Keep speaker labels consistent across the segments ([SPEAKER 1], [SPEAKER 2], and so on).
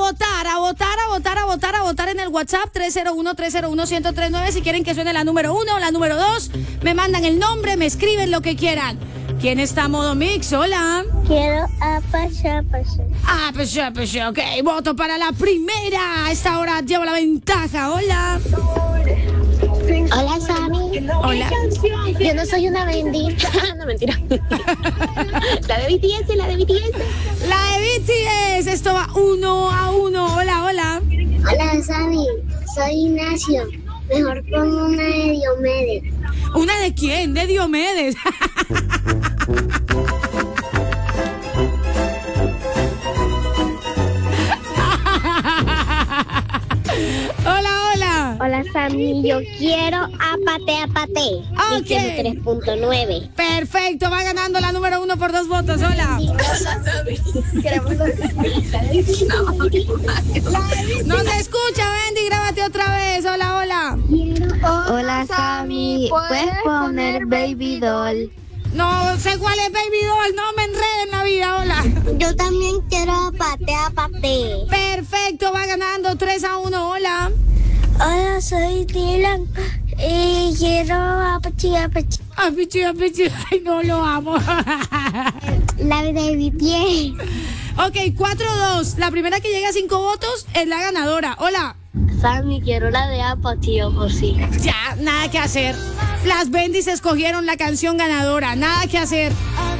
[SPEAKER 1] votar en el WhatsApp 301-301-1039 si quieren que suene la número 1 o la número 2. Me mandan el nombre, me escriben lo que quieran. ¿Quién está a modo mix? Hola.
[SPEAKER 2] Quiero a Pasha.
[SPEAKER 1] Ok, voto para la primera. A esta hora lleva la ventaja. Hola.
[SPEAKER 2] Hola, Sammy.
[SPEAKER 1] Hola.
[SPEAKER 2] Yo no soy una bendita. No, mentira. La de BTS.
[SPEAKER 1] La de BTS. Esto va 1-1. Hola.
[SPEAKER 2] Hola, Sammy. Soy Ignacio. Mejor pongo una de Diomedes.
[SPEAKER 1] ¿Una de quién? De Diomedes. Hola.
[SPEAKER 2] Hola, Sammy. Yo quiero a Pate.
[SPEAKER 1] Ok.
[SPEAKER 2] 3.9.
[SPEAKER 1] Perfecto, va ganando la número 1 por 2 votos. Hola. No se escucha, Wendy, grábate otra vez. Hola.
[SPEAKER 2] Hola, Sammy. ¿Puedes poner Baby Doll?
[SPEAKER 1] No sé cuál es Baby Doll, no me enredo en la vida. Hola.
[SPEAKER 2] Yo también quiero a Pate.
[SPEAKER 1] Perfecto, va ganando 3-1. Hola.
[SPEAKER 2] Hola, soy Dylan y quiero a Pachi.
[SPEAKER 1] Ay, no lo amo.
[SPEAKER 2] La de BTS.
[SPEAKER 1] Ok, 4-2. La primera que llega a 5 votos es la ganadora. Hola.
[SPEAKER 2] Sammy, quiero la de Apathy, o sí.
[SPEAKER 1] Ya, nada que hacer. Las Bendis escogieron la canción ganadora. Nada que hacer.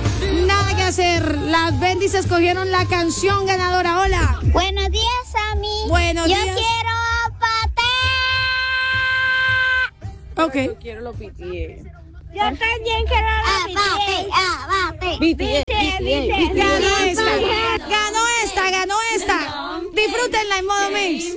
[SPEAKER 1] Las Bendis escogieron la canción ganadora. Hola.
[SPEAKER 2] Buenos días, Sammy.
[SPEAKER 1] Buenos días.
[SPEAKER 2] Yo quiero a Pate.
[SPEAKER 1] Ok.
[SPEAKER 3] Yo quiero los BTS.
[SPEAKER 2] Yo también quiero a Pate.
[SPEAKER 1] Ganó esta. Disfrútenla en modo mix.